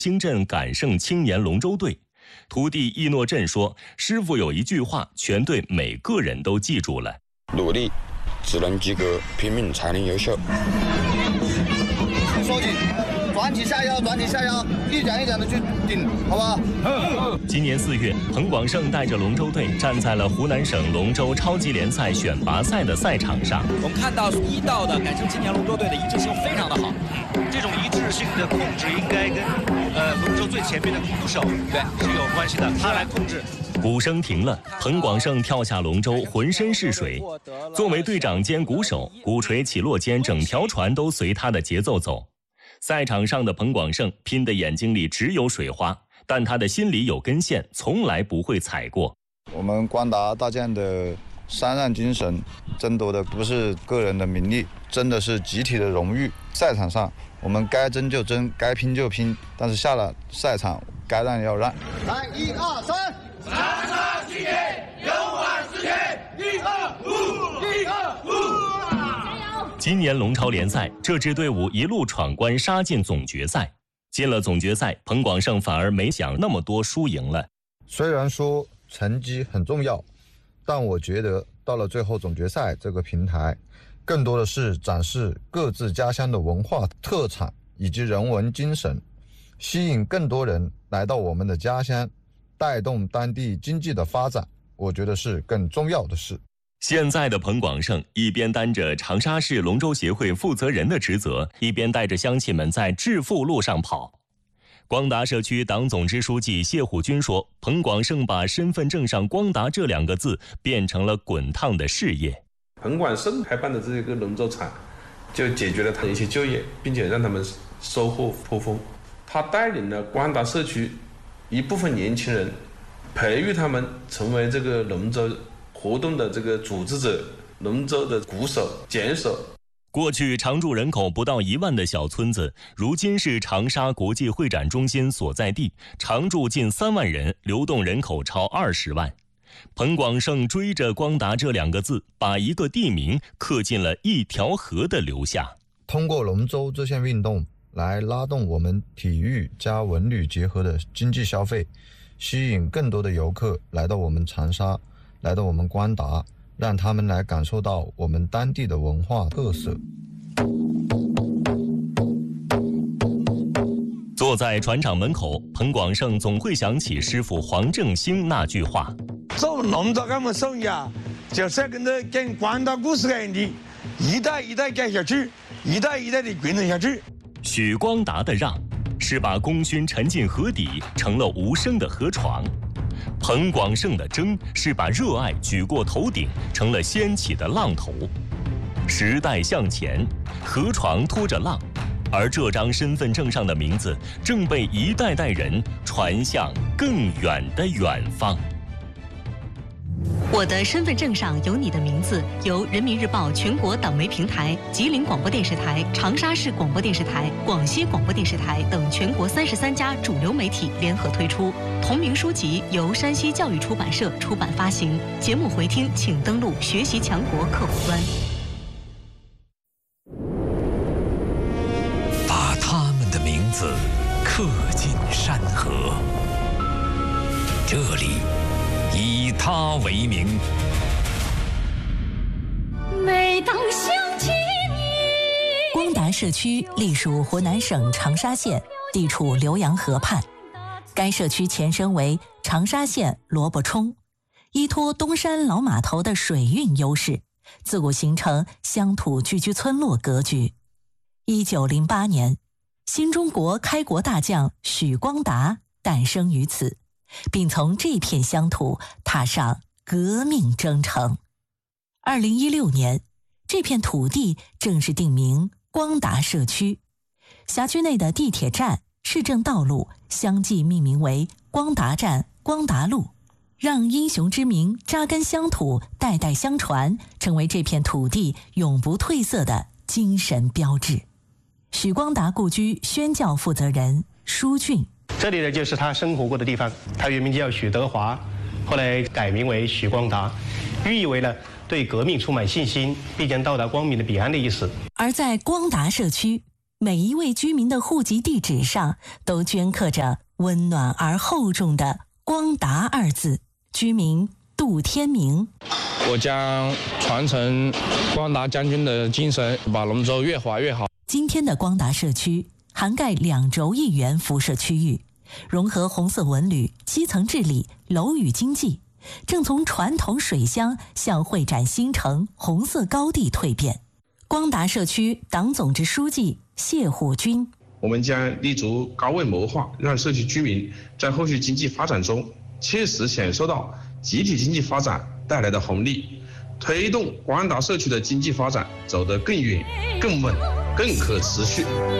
兴镇感盛青年龙舟队。徒弟易诺振说：“师傅有一句话，全队每个人都记住了： 努力只能及格，拼命才能优秀。” 收紧，转体下腰，转体下腰，一点一点的去顶，好不好？ 今年4月，彭广胜带着龙舟队站在了湖南省龙舟超级联赛选拔赛的赛场上。 我们看到1道的感盛青年龙舟队的一致性非常的好， 这种一致性的控制应该跟龙舟最前面的鼓手是有关系的，他来控制。 鼓声停了，彭广胜跳下龙舟，浑身是水。作为队长兼鼓手，鼓槌起落间，整条船都随他的节奏走。赛场上的彭广胜拼得眼睛里只有水花，但他的心里有根线，从来不会踩过。 我们光达大将的三让精神，争夺的不是个人的名利，争的是集体的荣誉。赛场上，我们该争就争，该拼就拼，但是下了赛场，该让要让。来，1、2、3，长沙青年勇往直前，1、2、5，1、2、5。 今年龙超联赛，这支队伍一路闯关杀进总决赛。进了总决赛，彭广胜反而没想那么多输赢了。 虽然说成绩很重要，但我觉得到了最后总决赛这个平台，更多的是展示各自家乡的文化特产以及人文精神，吸引更多人来到我们的家乡，带动当地经济的发展，我觉得是更重要的事。 现在的彭广胜一边担着长沙市龙舟协会负责人的职责，一边带着乡亲们在致富路上跑。光达社区党总支书记谢虎军说：“彭广胜把身份证上‘光达’这2个字变成了滚烫的事业。” 彭广胜开办的这个龙舟厂，就解决了他的一些就业，并且让他们收获颇丰。他带领了光达社区一部分年轻人，培育他们成为这个龙舟活动的这个组织者、龙舟的鼓手、桨手。 过去常住人口不到1万的小村子，如今是长沙国际会展中心所在地，常住近3万人，流动人口超20万。彭广胜追着“光达”这2个字，把一个地名刻进了一条河的流下。 通过龙舟这项运动来拉动我们体育加文旅结合的经济消费，吸引更多的游客来到我们长沙，来到我们光达，让他们来感受到我们当地的文化特色。 坐在船厂门口，彭广胜总会想起师傅黄正兴那句话：“ 做龙舟这么重要，就是跟光达故事一样的，一代一代干下去，一代一代的传承下去。” 许光达的让，是把功勋沉进河底，成了无声的河床；彭广胜的争，是把热爱举过头顶，成了掀起的浪头。时代向前，河床拖着浪，而这张身份证上的名字，正被一代代人传向更远的远方。 我的身份证上有你的名字，由人民日报全国党媒平台、吉林广播电视台、长沙市广播电视台、广西广播电视台等全国33家主流媒体联合推出。同名书籍由山西教育出版社出版发行。节目回听请登录学习强国客户端。 把他们的名字刻进山河，这里以他为名。 每当想起你。 光达社区隶属湖南省长沙县，地处浏阳河畔。该社区前身为长沙县萝卜冲，依托东山老码头的水运优势，自古形成乡土聚居村落格局。1908年，新中国开国大将许光达诞生于此，并从这片乡土踏上革命征程。2016年，这片土地正式定名光达社区，辖区内的地铁站、市政道路相继命名为光达站、光达路，让英雄之名扎根乡土，代代相传，成为这片土地永不褪色的精神标志。许光达故居宣教负责人舒俊： 这里呢就是他生活过的地方，他原名叫许德华，后来改名为许光达，寓意为了对革命充满信心，必将到达光明的彼岸的意思。 而在光达社区， 每一位居民的户籍地址上都镌刻着温暖而厚重的“光达”二字。居民杜天明： 我将传承光达将军的精神，把龙舟越划越好。 今天的光达社区涵盖2轴1圆辐射区域，融合红色文旅、基层治理、楼宇经济，正从传统水乡向会展新城红色高地蜕变。光达社区党总支书记谢虎军： 我们将立足高位谋划，让社区居民在后续经济发展中切实享受到集体经济发展带来的红利，推动光达社区的经济发展走得更远、更稳、更可持续。